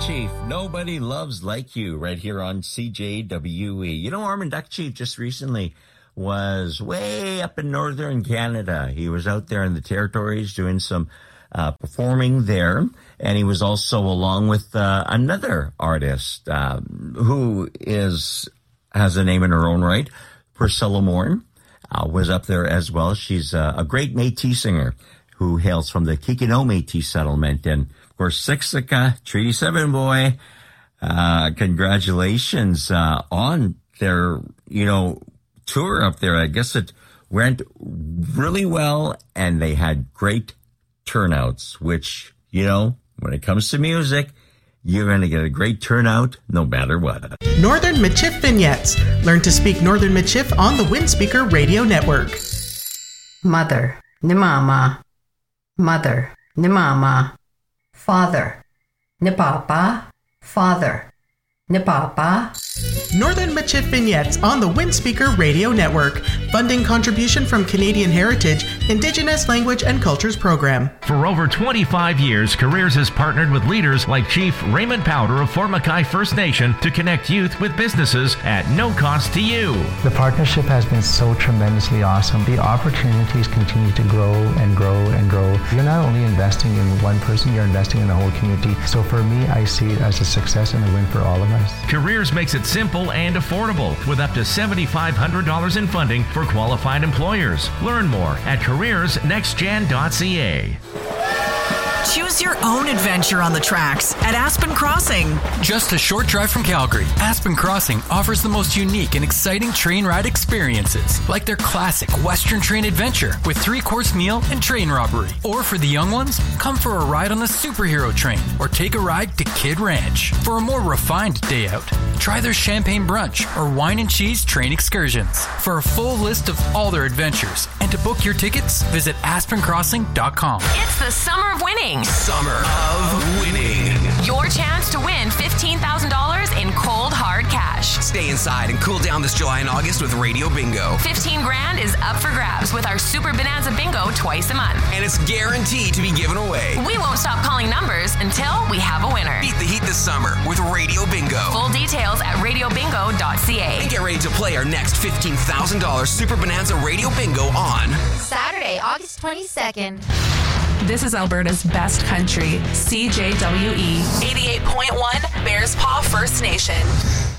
Chief, Nobody Loves Like You, right here on CJWE. You know, Armin Duck Chief just recently was way up in northern Canada. He was out there in the territories doing some performing there, and he was also along with another artist who has a name in her own right. Priscilla Morn was up there as well. She's a great Métis singer who hails from the Kikino Métis settlement, and of course, Siksika, Treaty 7 boy, congratulations on their, tour up there. I guess it went really well, and they had great turnouts, which, when it comes to music, you're going to get a great turnout no matter what. Northern Michif Vignettes. Learn to speak Northern Michif on the Windspeaker Radio Network. Mother, ni mama. Mother, ni mama. Father, ni papa. Father, ni papa. Northern Michif Vignettes on the Windspeaker Radio Network. Funding contribution from Canadian Heritage, Indigenous Language and Cultures Program. For over 25 years, Careers has partnered with leaders like Chief Raymond Powder of Fort Mackay First Nation to connect youth with businesses at no cost to you. The partnership has been so tremendously awesome. The opportunities continue to grow and grow and grow. You're not only investing in one person, you're investing in the whole community. So for me, I see it as a success and a win for all of us. Careers makes it simple and affordable with up to $7,500 in funding for qualified employers. Learn more at careersnextgen.ca. Choose your own adventure on the tracks at Aspen Crossing. Just a short drive from Calgary, Aspen Crossing offers the most unique and exciting train ride experiences, like their classic Western train adventure with 3-course meal and train robbery. Or for the young ones, come for a ride on the superhero train or take a ride to Kid Ranch. For a more refined day out, try their champagne brunch or wine and cheese train excursions. For a full list of all their adventures and to book your tickets, visit aspencrossing.com. It's the summer of winning. Summer of winning. Your chance to win $15,000 in cold, hard cash. Stay inside and cool down this July and August with Radio Bingo. 15 grand is up for grabs with our Super Bonanza Bingo twice a month. And it's guaranteed to be given away. We won't stop calling numbers until we have a winner. Beat the heat this summer with Radio Bingo. Full details at radiobingo.ca. And get ready to play our next $15,000 Super Bonanza Radio Bingo on Saturday, August 22nd. This is Alberta's best country, CJWE 88.1 Bears Paw First Nation.